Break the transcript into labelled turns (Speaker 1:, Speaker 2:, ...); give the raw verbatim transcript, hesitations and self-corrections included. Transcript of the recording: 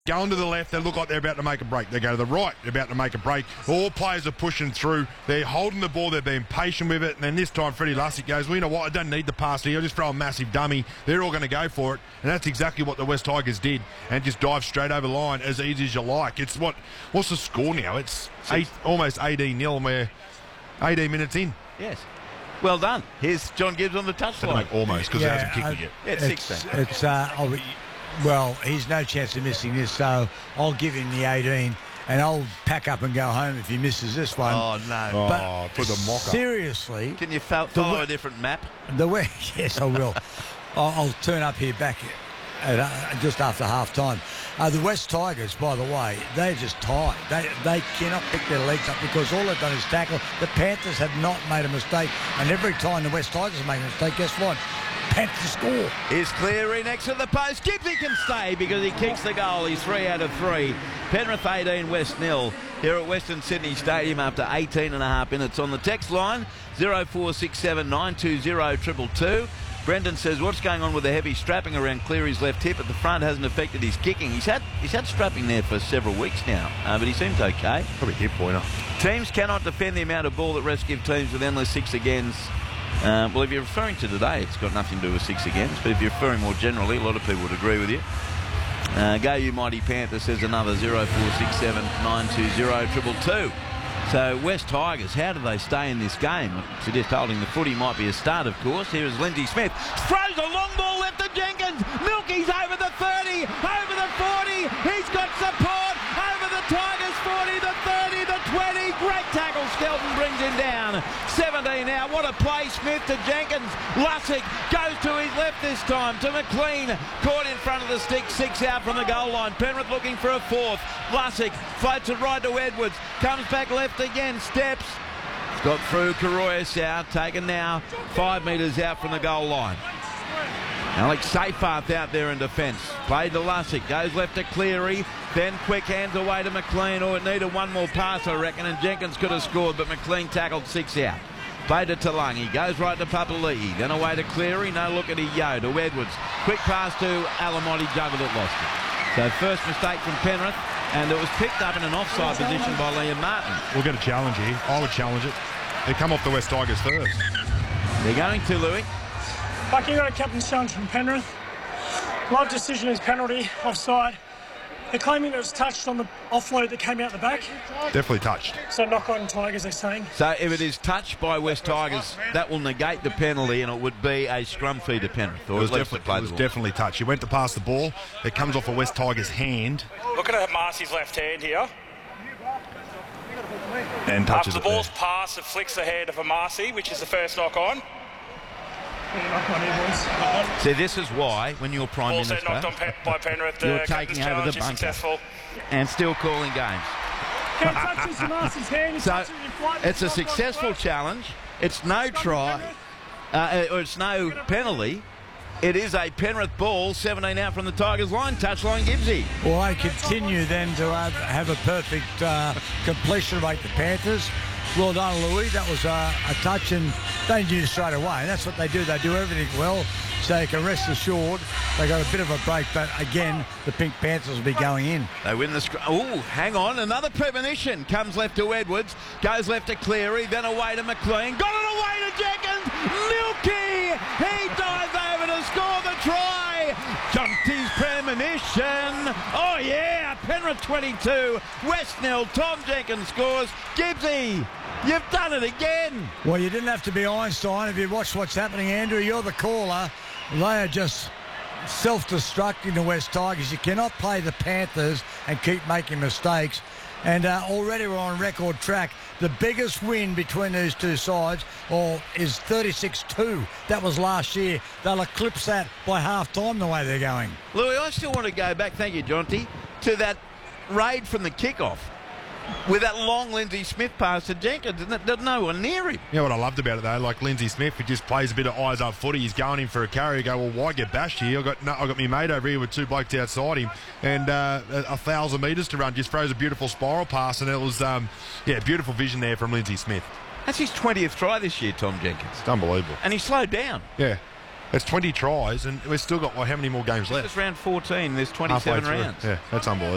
Speaker 1: Going to the left, they look like they're about to make a break. They go to the right, they're about to make a break. All players are pushing through. They're holding the ball, they're being patient with it. And then this time, Freddie Lussick goes, well, you know what, I don't need the pass here. I'll just throw a massive dummy. They're all going to go for it. And that's exactly what the West Tigers did. And just dive straight over the line as easy as you like. It's what, what's the score now? It's eight, almost eighteen nil, and we're eighteen minutes in.
Speaker 2: Yes. Well done. Here's John Gibbs on the touchline.
Speaker 1: Almost, because
Speaker 3: yeah,
Speaker 1: he hasn't kicked
Speaker 3: uh,
Speaker 1: it yet.
Speaker 2: Yeah, it's sixteen.
Speaker 3: It's, uh, oh, well, he's no chance of missing this, so I'll give him the eighteen, and I'll pack up and go home if he misses this one.
Speaker 2: Oh, no.
Speaker 3: But
Speaker 1: Oh, for the mocker.
Speaker 3: seriously,
Speaker 2: Can you fo- follow a different map?
Speaker 3: the way, yes, I will. I'll, I'll turn up here back at, uh, just after half time. Uh, the West Tigers, by the way, they're just tired. They they cannot pick their legs up because all they've done is tackle. The Panthers have not made a mistake, and every time the West Tigers make a mistake, guess what? Panthers score.
Speaker 2: Here's Cleary next to the post. Gibbsy can stay because he kicks the goal. He's three out of three. Penrith eighteen, West nil here at Western Sydney Stadium after eighteen and a half minutes. On the text line, zero four six seven nine two zero two two two. Brendan says, what's going on with the heavy strapping around Cleary's left hip at the front hasn't affected his kicking. He's had he's had strapping there for several weeks now, uh, but he seems okay.
Speaker 1: Probably a hip pointer.
Speaker 2: Teams cannot defend the amount of ball that refs give teams with endless six agains. Uh, well, if you're referring to today, it's got nothing to do with six against, but if you're referring more generally, a lot of people would agree with you. Uh, go you mighty Panther, says another zero four six seven nine two zero two two two. So West Tigers, how do they stay in this game? I suggest holding the footy might be a start, of course. Here is Lindsay Smith. Throws a long ball left to Jenkins. Milky's over the thirty, over the forty. He's got support over the Tigers forty, the thirty, the twenty. Great tackle. Skelton brings him down. seventeen now. What a play. Smith to Jenkins. Lussick goes to his left this time to McLean. Caught in front of the stick. Six out from the goal line. Penrith looking for a fourth. Lussick floats it right to Edwards. Comes back left again. Steps. Got through. Karoyas out. Taken now. Five metres out from the goal line. Alex Seyfarth out there in defence. Played to Lussick. Goes left to Cleary. Then quick hands away to McLean. Oh, it needed one more pass, I reckon, and Jenkins could have scored, but McLean tackled six out. Played to Talangi. Goes right to Papali'i. Then away to Cleary. No look at Yo to Edwards. Quick pass to Alamotti. Juggled it, lost it. So first mistake from Penrith, and it was picked up in an offside position by Liam Martin.
Speaker 1: We'll get a challenge here. I would challenge it. They come off the West Tigers first.
Speaker 2: They're going to, Louis.
Speaker 4: Buck, you got a captain's challenge from Penrith. Love decision is penalty, offside. They're claiming it was touched on the offload that came out the back.
Speaker 1: Definitely touched.
Speaker 4: So knock on Tigers, they're saying.
Speaker 2: So if it is touched by West Tigers, that will negate the penalty, and it would be a scrum fee to Penrith. Or
Speaker 1: It was,
Speaker 2: at least
Speaker 1: definitely, it was definitely touched. He went to pass the ball. It comes off a West Tigers hand
Speaker 5: Looking at Marcy's left hand here.
Speaker 1: and
Speaker 5: After
Speaker 1: touches
Speaker 5: the
Speaker 1: it there.
Speaker 5: ball's passed, it flicks the hand of a Marcy, which is the first knock on.
Speaker 4: Knock on here, boys.
Speaker 2: See, this is why, when you're Prime
Speaker 5: Also
Speaker 2: Minister,
Speaker 5: knocked on pe- by Penrith. The
Speaker 2: you're
Speaker 5: captain's
Speaker 2: taking over
Speaker 5: challenge
Speaker 2: the
Speaker 5: is
Speaker 2: bunker
Speaker 5: successful.
Speaker 2: and still calling games.
Speaker 4: Can't touch this Marcy's hand. He's
Speaker 2: So
Speaker 4: touching it in flight.
Speaker 2: it's a
Speaker 4: Knock on
Speaker 2: successful
Speaker 4: first.
Speaker 2: challenge. It's no try, uh, or it's no penalty. It is a Penrith ball, seventeen out from the Tigers line. Touchline Gibbsy.
Speaker 3: Well, they continue then to have, have a perfect uh, completion rate, the Panthers. Well done, Louis. That was uh, a touch, and they knew straight away. And that's what they do. They do everything well, so you can rest assured they got a bit of a break. But again, the Pink Panthers will be going in.
Speaker 2: They win the scrum. Oh, hang on. Another premonition. Comes left to Edwards. Goes left to Cleary. Then away to McLean. Got it away to Jenkins. Milky. He dives over to score the try. Junty's premonition. Oh, yeah. Penrith twenty-two. West nil. Tom Jenkins scores. Gibbsy, you've done it again.
Speaker 3: Well, you didn't have to be Einstein. If you watch what's happening, Andrew, you're the caller. They are just self-destructing the West Tigers. You cannot play the Panthers and keep making mistakes. And uh, already we're on record track. The biggest win between these two sides or is thirty-six two. That was last year. They'll eclipse that by half-time the way they're going.
Speaker 2: Louis, I still want to go back, thank you, Jonty, to that raid from the kickoff with that long Lindsay Smith pass to Jenkins, and there's no one near him.
Speaker 1: You know what I loved about it though, like Lindsay Smith, he just plays a bit of eyes up footy. He's going in for a carry. You go, well, why get bashed here? I got no, I got my mate over here with two blokes outside him, and uh, a, a thousand metres to run. Just throws a beautiful spiral pass, and it was um, yeah, beautiful vision there from Lindsay Smith.
Speaker 2: That's his twentieth try this year, Tom Jenkins,
Speaker 1: It's unbelievable.
Speaker 2: and he slowed down.
Speaker 1: Yeah, it's twenty tries, and we've still got well, how many more games left?
Speaker 2: It's round fourteen. There's
Speaker 1: Halfway
Speaker 2: twenty-seven
Speaker 1: through.
Speaker 2: rounds.
Speaker 1: Yeah, that's unbelievable.